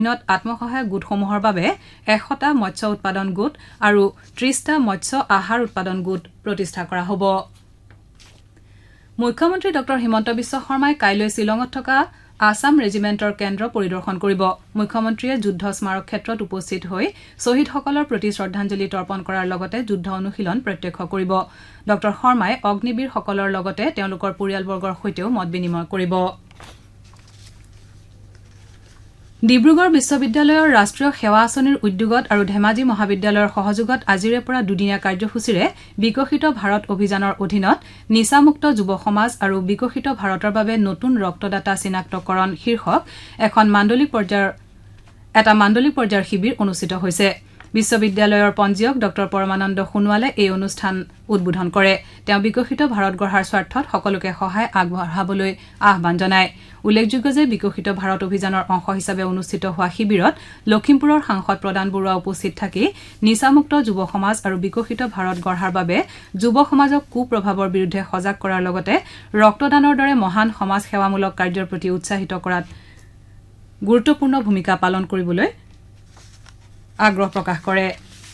আত্মসহায়ক গোটসমূহৰ বাবে 100টা মৎস্য উৎপাদন গোট আৰু 30টা মৎস্য আহাৰ উৎপাদন গোট প্ৰতিষ্ঠা কৰা হ'ব। মুখ্যমন্ত্ৰী ডক্টৰ হিমন্ত বিশ্ব শৰ্মাই কাইলৈ শ্বিলঙত থকা আছাম ৰেজিমেণ্টৰ কেন্দ্ৰ পৰিদৰ্শন কৰিব। মুখ্যমন্ত্ৰীয়ে যুদ্ধ স্মাৰক ক্ষেত্ৰত উপস্থিত হৈ শ্বহীদসকলৰ প্ৰতি শ্ৰদ্ধাঞ্জলি তৰ্পণ কৰাৰ লগতে যুদ্ধ অনুশীলন প্ৰত্যক্ষ কৰিব। ডক্টৰ শৰ্মাই অগ্নিবীৰসকলৰ লগতে তেওঁলোকৰ পৰিয়ালবৰ্গৰ সৈতেও মত বিনিময় কৰিব। ডিব্ৰুগড় বিশ্ববিদ্যালয়ৰ ৰাষ্ট্ৰীয় সেৱা আঁচনিৰ উদ্যোগত আৰু ধেমাজি মহাবিদ্যালয়ৰ সহযোগত আজিৰে পৰা দুদিনীয়া কাৰ্যসূচীৰে বিকশিত ভাৰত অভিযানৰ অধীনত নিচামুক্ত যুৱ সমাজ আৰু বিকশিত ভাৰতৰ বাবে নতুন ৰক্তদাতা চিনাক্তকৰণ শীৰ্ষক এটা মাণ্ডলিক পৰ্যায়ৰ শিবিৰ অনুষ্ঠিত হৈছে। বিশ্ববিদ্যালয়ৰ পঞ্জীয়ক ডক্টৰ পৰমানন্দ সোণোৱালে এই অনুষ্ঠান উদ্বোধন কৰে। তেওঁ বিকশিত ভাৰত গঢ়াৰ স্বাৰ্থত সকলোকে সহায় আগবঢ়াবলৈ আহ্বান জনায়। উল্লেখযোগ্য যে বিকশিত ভাৰত অভিযানৰ অংশ হিচাপে অনুষ্ঠিত হোৱা শিবিৰত লখিমপুৰৰ সাংসদ প্ৰদান বৰুৱা উপস্থিত থাকি নিচামুক্ত যুৱ সমাজ আৰু বিকশিত ভাৰত গঢ়াৰ বাবে যুৱ সমাজক কুপ্ৰভাৱৰ বিৰুদ্ধে সজাগ কৰাৰ লগতে ৰক্তদানৰ দৰে মহান সমাজ সেৱামূলক কাৰ্যৰ প্ৰতি উৎসাহিত কৰাত গুৰুত্বপূৰ্ণ ভূমিকা পালন কৰিবলৈ আগ্ৰহ প্ৰকাশ কৰে।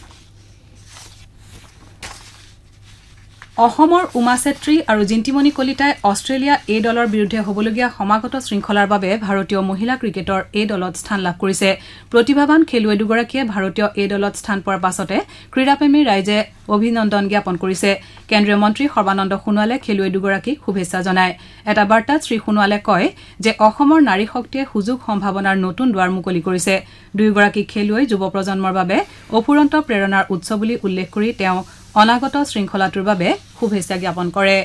অসমৰ উমা চেত্ৰী আৰু জিন্তিমণি কলিতাই অষ্ট্ৰেলিয়া এ দলৰ বিৰুদ্ধে হ'বলগীয়া সমাগত শৃংখলাৰ বাবে ভাৰতীয় মহিলা ক্ৰিকেটৰ এ দলত স্থান লাভ কৰিছে। প্ৰতিভাৱান খেলুৱৈ দুগৰাকীয়ে ভাৰতীয় এ দলত স্থান পোৱাৰ পাছতে ক্ৰীড়াপ্ৰেমী ৰাইজে অভিনন্দন জ্ঞাপন কৰিছে। কেন্দ্ৰীয় মন্ত্ৰী সৰ্বানন্দ সোণোৱালে খেলুৱৈ দুগৰাকীক শুভেচ্ছা জনায়। এটা বাৰ্তাত শ্ৰী সোণোৱালে কয় যে অসমৰ নাৰী শক্তিয়ে সুযোগ সম্ভাৱনাৰ নতুন দুৱাৰ মুকলি কৰিছে। দুয়োগৰাকী খেলুৱৈ যুৱ প্ৰজন্মৰ বাবে অফুৰন্ত প্ৰেৰণাৰ উৎস বুলি উল্লেখ কৰি তেওঁ অনাগত শৃংখলাটোৰ বাবে শুভেচ্ছা জ্ঞাপন কৰে।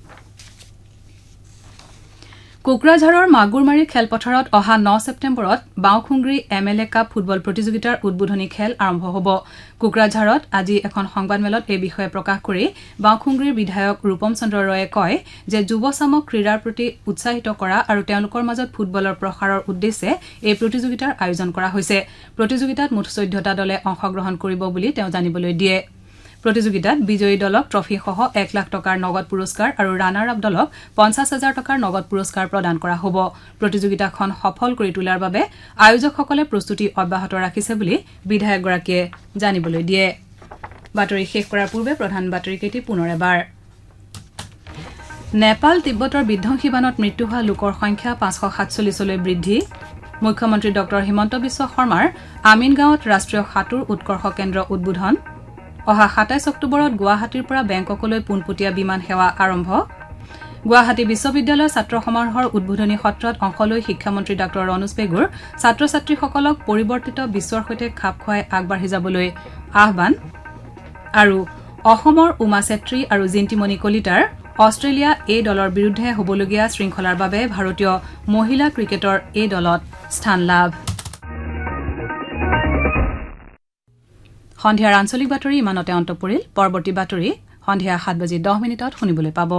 কোকৰাঝাৰৰ মাগুৰমাৰী খেলপথাৰত অহা 9 ছেপ্টেম্বৰত বাওঁখুংগ্ৰী MLA কাপ ফুটবল প্ৰতিযোগিতাৰ উদ্বোধনী খেল আৰম্ভ হ'ব। কোকৰাঝাৰত আজি এখন সংবাদমেলত এই বিষয়ে প্ৰকাশ কৰি বাওঁখুংগ্ৰীৰ বিধায়ক ৰূপম চন্দ্ৰ ৰয়ে কয় যে যুৱচামক ক্ৰীড়াৰ প্ৰতি উৎসাহিত কৰা আৰু তেওঁলোকৰ মাজত ফুটবলৰ প্ৰসাৰৰ উদ্দেশ্যে এই প্ৰতিযোগিতাৰ আয়োজন কৰা হৈছে। প্ৰতিযোগিতাত মুঠ 14টা দলে অংশগ্ৰহণ কৰিব বুলি তেওঁ জানিবলৈ দিয়ে। প্ৰতিযোগিতাত বিজয়ী দলক ট্ৰফিসহ 1 লাখ টকাৰ নগদ পুৰস্কাৰ আৰু ৰানাৰ আপ দলক 50,000 টকাৰ নগদ পুৰস্কাৰ প্ৰদান কৰা হ'ব। প্ৰতিযোগিতাখন সফল কৰি তোলাৰ বাবে আয়োজকসকলে প্ৰস্তুতি অব্যাহত ৰাখিছে বুলি বিধায়কগৰাকীয়ে জানিবলৈ দিয়ে। বাতৰি শেষ কৰাৰ পূৰ্বে প্ৰধান বাতৰিকেইটি পুনৰ এবাৰ। নেপাল তিব্বতৰ বিধ্বংসী বানত মৃত্যু হোৱা লোকৰ সংখ্যা 547লৈ বৃদ্ধি। মুখ্যমন্ত্ৰী ডক্টৰ হিমন্ত বিশ্ব শৰ্মাৰ আমিনগাঁৱত ৰাষ্ট্ৰীয় সাঁতোৰ উৎকৰ্ষ কেন্দ্ৰ উদ্বোধন। অহা 27 অক্টোবৰত গুৱাহাটীৰ পৰা বেংককলৈ পোনপটীয়া বিমান সেৱা আৰম্ভ। গুৱাহাটী বিশ্ববিদ্যালয় ছাত্ৰ সমাৰোহৰ উদ্বোধনী সত্ৰত অংশ লৈ শিক্ষামন্ত্ৰী ডাঃ ৰণোজ পেগুৰ ছাত্ৰ ছাত্ৰীসকলক পৰিৱৰ্তিত বিশ্বৰ সৈতে খাপ খুৱাই আগবাঢ়ি যাবলৈ আহ্বান। আৰু অসমৰ উমা চেত্ৰী আৰু জিন্তিমণি কলিতাৰ অষ্ট্ৰেলিয়া এ দলৰ বিৰুদ্ধে হ'বলগীয়া শৃংখলাৰ বাবে ভাৰতীয় মহিলা ক্ৰিকেটৰ এ দলত স্থান লাভ। সন্ধিয়াৰ আঞ্চলিক বাতৰি ইমানতে অন্ত পৰিল। পৰৱৰ্তী বাতৰি সন্ধিয়া 7:10 শুনিবলৈ পাব।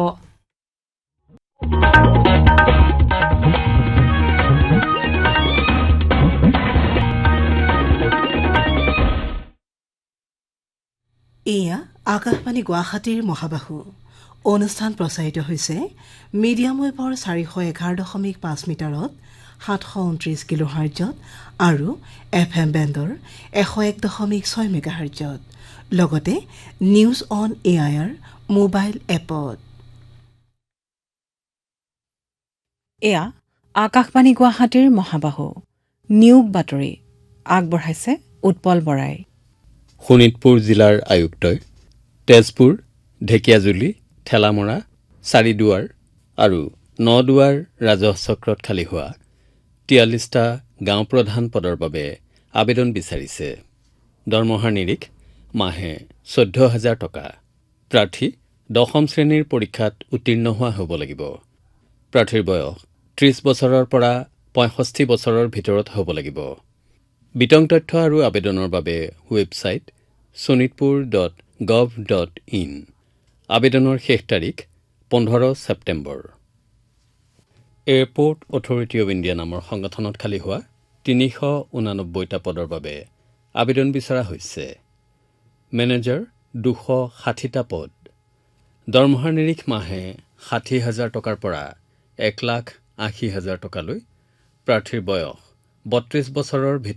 এয়া আকাশবাণী গুৱাহাটীৰ মহাবাহু অনুষ্ঠান প্ৰচাৰিত হৈছে মিডিয়াম ৱেভৰ 411.5 মিটাৰত 729 কিলোহাৰ্টজত আৰু FM বেণ্ডৰ 101.6 মেগাহাৰ্টজত লগতে নিউজ অন এআইআৰ মোবাইল এপত। এয়া আকাশবাণী গুৱাহাটীৰ মহাবাহু নিয়োগ বাতৰি আগবঢ়াইছে উৎপল বৰাই। শোণিতপুৰ জিলাৰ আয়ুক্তই তেজপুৰ, ঢেকিয়াজুলি, ঠেলামৰা, চাৰিদুৱাৰ আৰু নদুৱাৰ ৰাজহ চক্ৰত খালী হোৱা 43টা গাঁও প্ৰধান পদৰ বাবে আবেদন বিচাৰিছে। দৰমহাৰ নিৰিখ মাহে 14,000 টকা। প্ৰাৰ্থী 10ম শ্ৰেণীৰ পৰীক্ষাত উত্তীৰ্ণ হোৱা হ'ব লাগিব। প্ৰাৰ্থীৰ বয়স 30 বছৰৰ পৰা 65 বছৰৰ ভিতৰত হ'ব লাগিব। বিতং তথ্য আৰু আবেদনৰ বাবে ৱেবছাইট sonitpur.gov.in। আবেদনৰ শেষ তাৰিখ 15 September. Airport authority of India নামৰ সংগঠনত খালী হোৱা 389টা পদৰ বাবে আবেদন বিচৰা হৈছে। মেনেজাৰ 260টা পদ। দৰমহাৰ নিৰিখ মাহে 60,000 টকাৰ পৰা 1,80,000 টকালৈ। প্ৰাৰ্থীৰ বয়স 32 বছৰৰ ভিতৰত